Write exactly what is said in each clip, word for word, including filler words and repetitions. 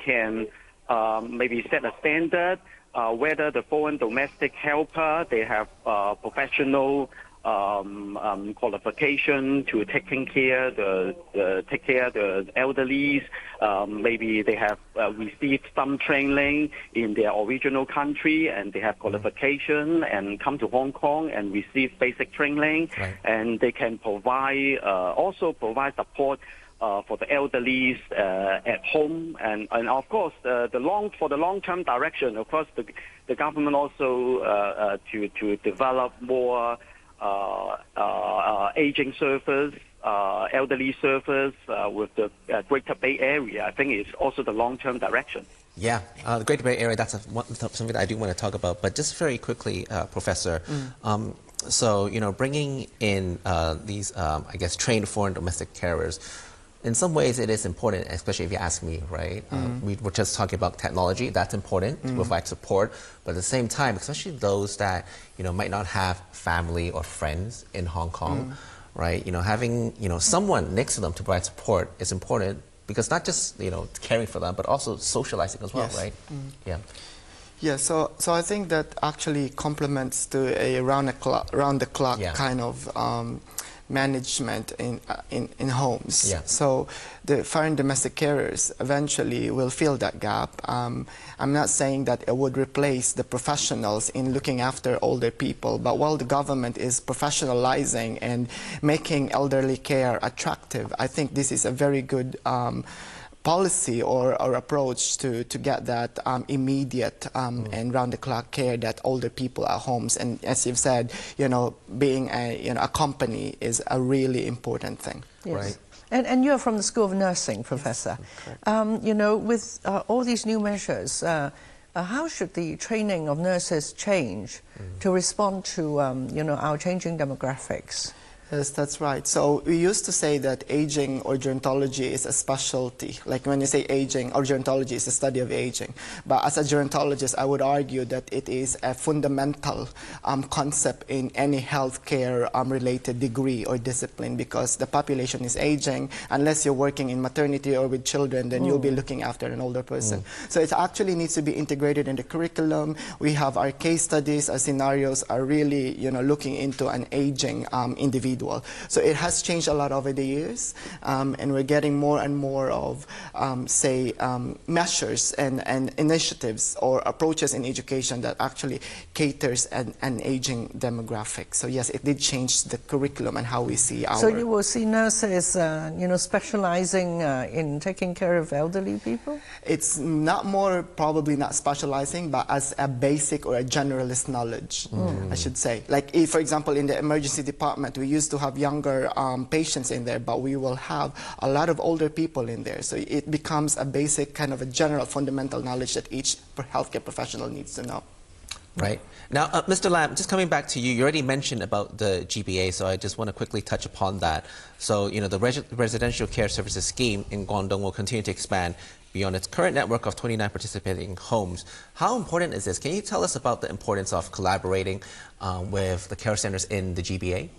can um, maybe set a standard, uh, whether the foreign domestic helper, they have uh, professional um, um, qualification to taking care the, the take care the elderlies. Um, maybe they have uh, received some training in their original country and they have qualification and come to Hong Kong and receive basic training, right. and they can provide uh, also provide support uh, for the elderlies uh, at home, and and of course uh, the long for the long-term direction. Of course, the the government also uh, uh, to to develop more uh, uh, uh, aging service. Uh, elderly service uh, with the uh, Greater Bay Area, I think is also the long-term direction. Yeah, uh, the Greater Bay Area, that's a, one, something that I do want to talk about. But just very quickly, uh, Professor, mm. um, so, you know, bringing in uh, these, um, I guess, trained foreign domestic carers, in some ways it is important, especially if you ask me, right? Mm. Uh, we were just talking about technology. That's important mm. to provide support. But at the same time, especially those that, you know, might not have family or friends in Hong Kong, mm. right? You know, having, you know, someone next to them to provide support is important, because not just, you know, caring for them, but also socializing as well, yes. right? Mm. Yeah. Yeah, so so I think that actually complements to a round the clock, round the clock yeah. kind of um, management in, uh, in in homes. Yeah. So the foreign domestic carers eventually will fill that gap. Um, I'm not saying that it would replace the professionals in looking after older people, but while the government is professionalizing and making elderly care attractive, I think this is a very good um, policy or, or approach to, to get that um, immediate um, mm. and round-the-clock care that older people at homes. And as you've said, you know, being a, you know, a company is a really important thing. Yes. Right. And, and you're from the School of Nursing, Professor. Yes, um, you know, with uh, all these new measures, uh, uh, how should the training of nurses change mm. to respond to, um, you know, our changing demographics? Yes, that's right. So we used to say that aging or gerontology is a specialty. Like when you say aging or gerontology is a study of aging. But as a gerontologist, I would argue that it is a fundamental um, concept in any healthcare um, related degree or discipline, because the population is aging. Unless you're working in maternity or with children, then mm. you'll be looking after an older person. Mm. So it actually needs to be integrated in the curriculum. We have our case studies, our scenarios are really, you know, looking into an aging um, individual. So it has changed a lot over the years, um, and we're getting more and more of, um, say, um, measures and, and initiatives or approaches in education that actually caters an, an aging demographic. So yes, it did change the curriculum and how we see our... So you will see nurses, uh, you know, specializing uh, in taking care of elderly people? It's not more, probably not specializing, but as a basic or a generalist knowledge, mm. I should say. Like, if, for example, in the emergency department, we used to have younger um, patients in there, but we will have a lot of older people in there. So it becomes a basic kind of a general fundamental knowledge that each healthcare professional needs to know. Right. Now, uh, Mister Lam, just coming back to you, you already mentioned about the G B A, so I just want to quickly touch upon that. So, you know, the res Residential Care Services Scheme in Guangdong will continue to expand beyond its current network of twenty-nine participating homes. How important is this? Can you tell us about the importance of collaborating uh, with the care centers in the G B A?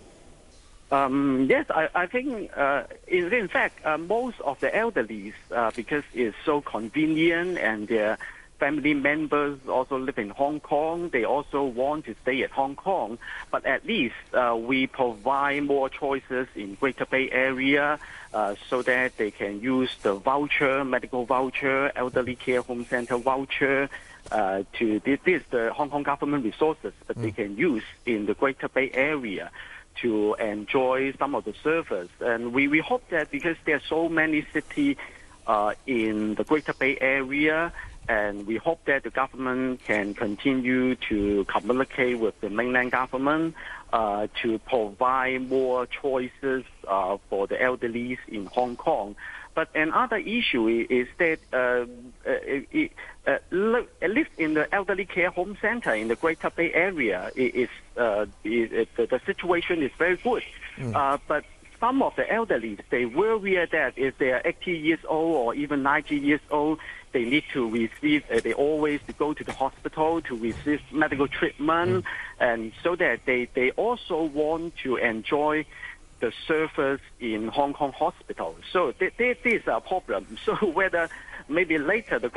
Um, yes, I, I think, uh, in, in fact, uh, most of the elderly, uh, because it's so convenient and their family members also live in Hong Kong, they also want to stay at Hong Kong. But at least uh, we provide more choices in Greater Bay Area uh, so that they can use the voucher, medical voucher, elderly care home center voucher, uh, to this, this the Hong Kong government resources that mm. they can use in the Greater Bay Area to enjoy some of the service. And we, we hope that because there are so many cities uh, in the Greater Bay Area, and we hope that the government can continue to communicate with the mainland government uh, to provide more choices uh, for the elderly in Hong Kong. But another issue is that uh, it, uh, look, at least in the elderly care home center in the Greater Bay Area, it is, uh, it, it, the situation is very good. Mm. Uh, but some of the elderly, they worry that if they are eighty years old or even ninety years old, they need to receive, uh, they always go to the hospital to receive medical treatment, mm. and so that they, they also want to enjoy the service in Hong Kong hospital. So th th this is a problem. So whether maybe later the